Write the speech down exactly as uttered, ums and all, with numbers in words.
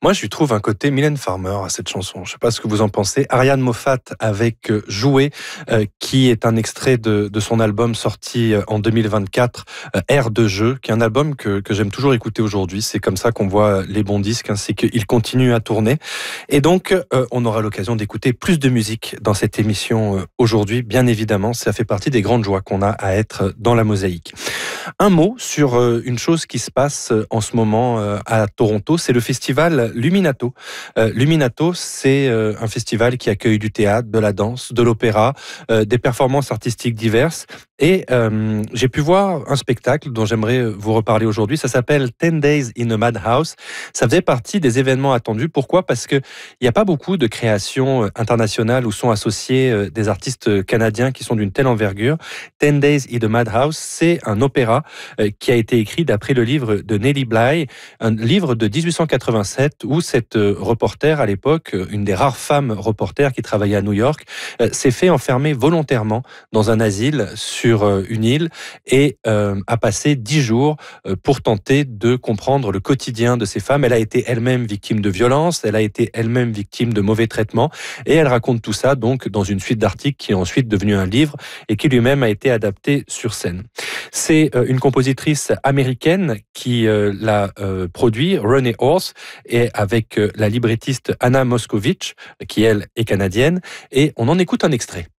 Moi, je lui trouve un côté Mylène Farmer à cette chanson. Je sais pas ce que vous en pensez. Ariane Moffat avec euh, Jouer, euh, qui est un extrait de, de son album sorti euh, en deux mille vingt-quatre, euh, Air de jeu, qui est un album que, que j'aime toujours écouter aujourd'hui. C'est comme ça qu'on voit les bons disques, ainsi qu'ils continuent à tourner. Et donc, euh, on aura l'occasion d'écouter plus de musique dans cette émission euh, aujourd'hui. Bien évidemment, ça fait partie des grandes joies qu'on a à être dans la mosaïque. Un mot sur euh, une chose qui se passe euh, en ce moment euh, à Toronto, c'est le festival Luminato. Euh, Luminato, c'est euh, un festival qui accueille du théâtre, de la danse, de l'opéra, euh, des performances artistiques diverses. Et euh, j'ai pu voir un spectacle dont j'aimerais vous reparler aujourd'hui. Ça s'appelle Ten Days in a Madhouse. Ça faisait partie des événements attendus. Pourquoi ? Parce que il n'y a pas beaucoup de créations internationales où sont associés euh, des artistes canadiens qui sont d'une telle envergure. Ten Days in a Madhouse, c'est un opéra euh, qui a été écrit d'après le livre de Nellie Bly, un livre de dix-huit cent quatre-vingt-sept où cette euh, reporter à l'époque, une des rares femmes reporters qui travaillait à New York, euh, s'est fait enfermer volontairement dans un asile sur euh, une île et euh, a passé dix jours euh, pour tenter de comprendre le quotidien de ces femmes. Elle a été elle-même victime de violences, elle a été elle-même victime de mauvais traitements et elle raconte tout ça donc dans une suite d'articles qui est ensuite devenu un livre et qui lui-même a été adapté sur scène. C'est euh, une compositrice américaine qui euh, l'a euh, produit, Renee Horse, et avec euh, la librettiste Anna Moscovitch, qui elle est canadienne, et on en écoute un extrait.